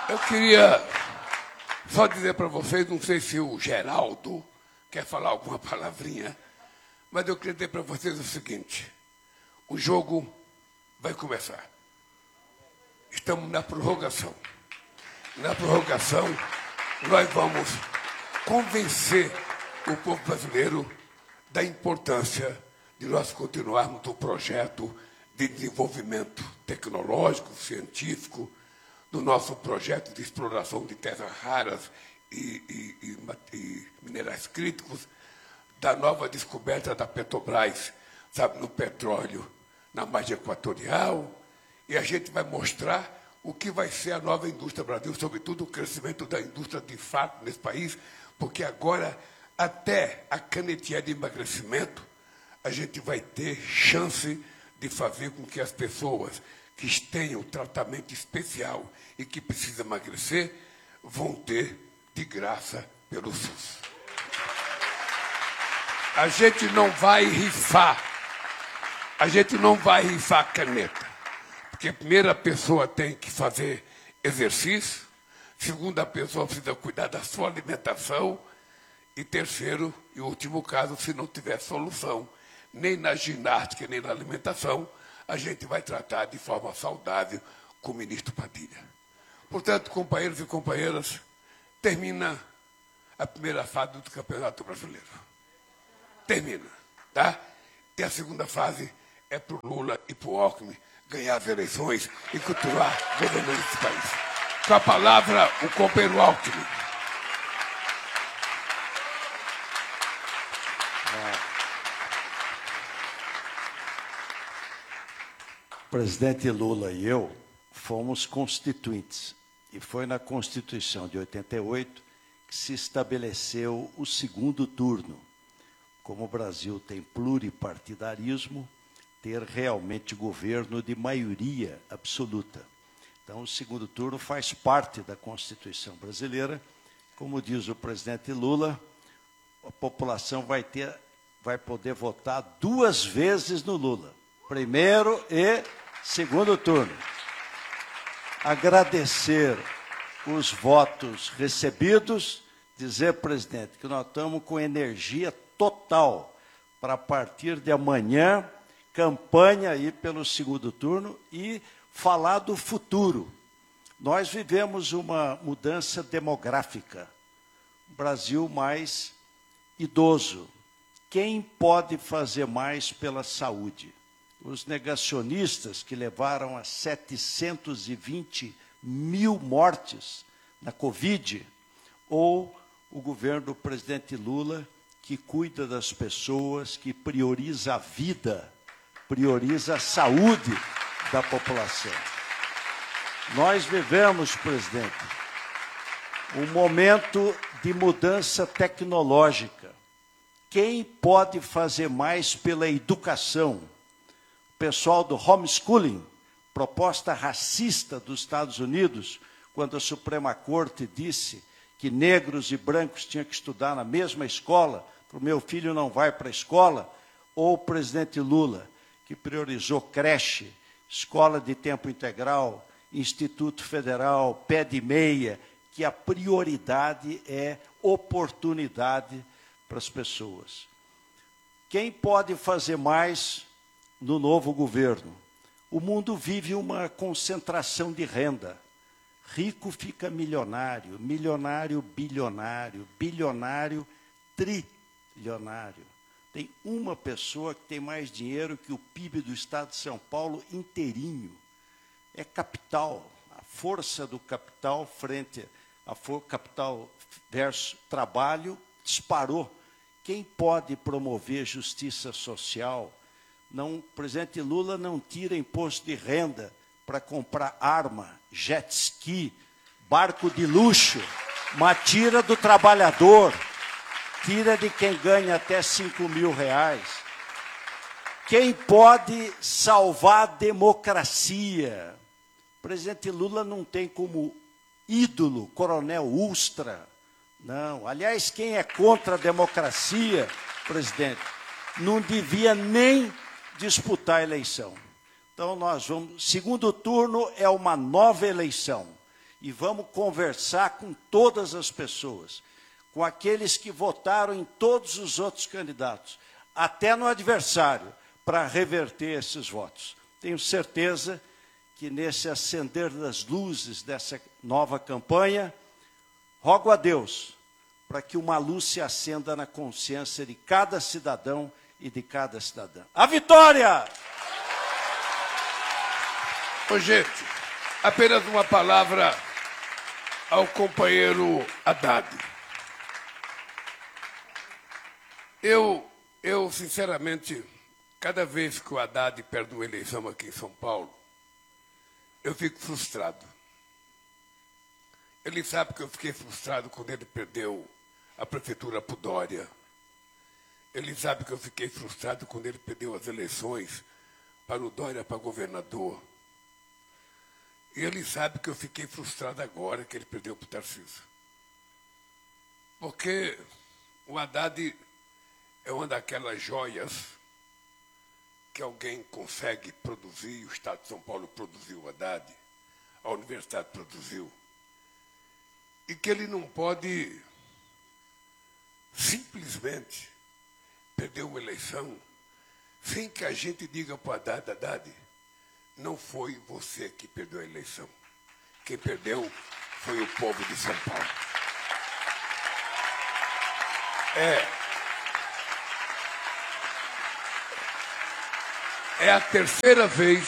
Eu queria só dizer para vocês, não sei se o Geraldo quer falar alguma palavrinha, mas eu queria dizer para vocês o seguinte: o jogo vai começar. Estamos na prorrogação. Na prorrogação, nós vamos convencer o povo brasileiro da importância de nós continuarmos o projeto de desenvolvimento tecnológico, científico, do nosso projeto de exploração de terras raras e minerais críticos, da nova descoberta da Petrobras, sabe, no petróleo, na margem equatorial, e a gente vai mostrar o que vai ser a nova indústria Brasil, sobretudo o crescimento da indústria de fato nesse país, porque agora, até a canetinha de emagrecimento, a gente vai ter chance de fazer com que as pessoas que tenham tratamento especial e que precisam emagrecer, vão ter de graça pelo SUS. A gente não vai rifar. A gente não vai rifar caneta. Porque a primeira pessoa tem que fazer exercício, segunda pessoa precisa cuidar da sua alimentação, e terceiro e último caso, se não tiver solução, nem na ginástica, nem na alimentação, a gente vai tratar de forma saudável com o ministro Padilha. Portanto, companheiros e companheiras, termina a primeira fase do Campeonato Brasileiro. Termina, tá? E a segunda fase é para o Lula e para o Alckmin ganhar as eleições e continuar governando esse país. Com a palavra, o companheiro Alckmin. O presidente Lula e eu fomos constituintes, e foi na Constituição de 88 que se estabeleceu o segundo turno. Como o Brasil tem pluripartidarismo, ter realmente governo de maioria absoluta. Então, o segundo turno faz parte da Constituição brasileira. Como diz o presidente Lula, a população vai poder votar 2 vezes no Lula. Primeiro e segundo turno. Agradecer os votos recebidos, dizer, presidente, que nós estamos com energia total para, a partir de amanhã, campanha aí pelo segundo turno e falar do futuro. Nós vivemos uma mudança demográfica. Brasil mais idoso. Quem pode fazer mais pela saúde? Os negacionistas que levaram a 720 mil mortes na Covid, ou o governo do presidente Lula, que cuida das pessoas, que prioriza a vida, prioriza a saúde da população. Nós vivemos, presidente, um momento de mudança tecnológica. Quem pode fazer mais pela educação? Pessoal do homeschooling, proposta racista dos Estados Unidos, quando a Suprema Corte disse que negros e brancos tinham que estudar na mesma escola, para o meu filho não vai para a escola, ou o presidente Lula, que priorizou creche, escola de tempo integral, Instituto Federal, pé de meia, que a prioridade é oportunidade para as pessoas. Quem pode fazer mais no novo governo? O mundo vive uma concentração de renda. Rico fica milionário, milionário bilionário, bilionário trilionário. Tem uma pessoa que tem mais dinheiro que o PIB do Estado de São Paulo inteirinho. É capital, a força do capital frente a capital versus trabalho disparou. Quem pode promover justiça social? Não, o presidente Lula não tira imposto de renda para comprar arma, jet ski, barco de luxo, mas tira do trabalhador, tira de quem ganha até 5 mil reais. Quem pode salvar a democracia? O presidente Lula não tem como ídolo Coronel Ustra. Não. Aliás, quem é contra a democracia, presidente, não devia nem disputar a eleição. Então, nós vamos... Segundo turno é uma nova eleição. e vamos conversar com todas as pessoas, com aqueles que votaram em todos os outros candidatos, até no adversário, para reverter esses votos. Tenho certeza que nesse acender das luzes dessa nova campanha, rogo a Deus para que uma luz se acenda na consciência de cada cidadão e de cada cidadã. A vitória! Ô, gente, apenas uma palavra ao companheiro Haddad. Eu, sinceramente, cada vez que o Haddad perde uma eleição aqui em São Paulo, eu fico frustrado. Ele sabe que eu fiquei frustrado quando ele perdeu a prefeitura para o Dória. Ele sabe que eu fiquei frustrado quando ele perdeu as eleições para o Dória para governador. E ele sabe que eu fiquei frustrado agora que ele perdeu para o Tarcísio. Porque o Haddad é uma daquelas joias que alguém consegue produzir, o Estado de São Paulo produziu o Haddad, a Universidade produziu, e que ele não pode simplesmente perder uma eleição sem que a gente diga para o Haddad: Haddad, não foi você que perdeu a eleição. Quem perdeu foi o povo de São Paulo. É a terceira vez.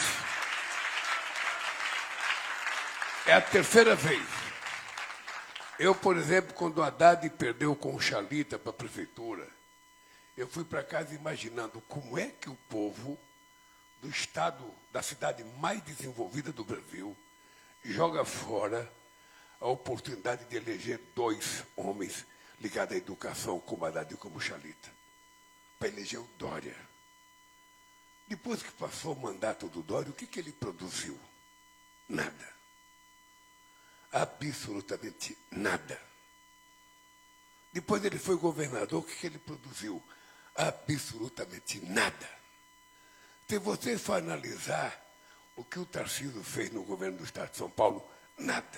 É a terceira vez. Eu, por exemplo, quando o Haddad perdeu com o Chalita para a prefeitura, eu fui para casa imaginando como é que o povo do estado, da cidade mais desenvolvida do Brasil, joga fora a oportunidade de eleger 2 homens ligados à educação, como Haddad e como Chalita, para eleger o Dória. Depois que passou o mandato do Dória, o que ele produziu? Nada. Absolutamente nada. Depois ele foi governador, o que ele produziu? Absolutamente nada. Se você for analisar o que o Tarcísio fez no governo do Estado de São Paulo, nada.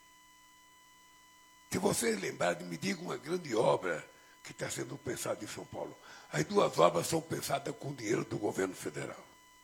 Se vocês lembrarem, me digam uma grande obra que está sendo pensada em São Paulo. As 2 obras são pensadas com dinheiro do governo federal.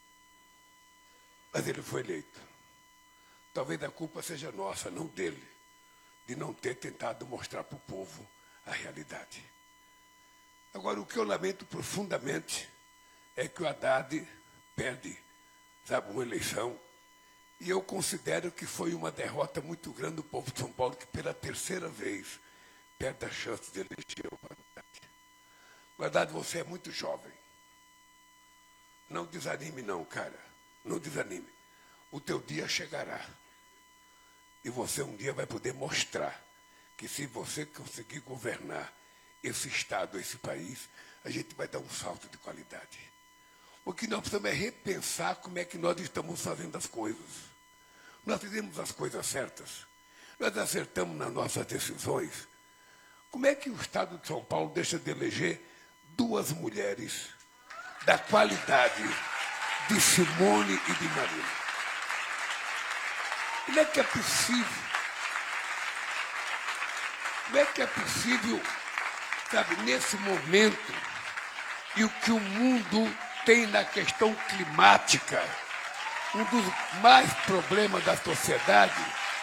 Mas ele foi eleito. Talvez a culpa seja nossa, não dele, de não ter tentado mostrar para o povo a realidade. Agora, o que eu lamento profundamente é que o Haddad perde, sabe, uma eleição, e eu considero que foi uma derrota muito grande do povo de São Paulo, que pela terceira vez perde a chance de eleger o Haddad. O Haddad, você é muito jovem. Não desanime não, cara. Não desanime. O teu dia chegará. E você um dia vai poder mostrar que se você conseguir governar esse Estado, esse país, a gente vai dar um salto de qualidade. O que nós precisamos é repensar como é que nós estamos fazendo as coisas. Nós fizemos as coisas certas. Nós acertamos nas nossas decisões. Como é que o Estado de São Paulo deixa de eleger 2 mulheres da qualidade de Simone e de Marina? Como é que é possível? Como é que é possível, sabe, nesse momento, e o que o mundo tem na questão climática, um dos mais problemas da sociedade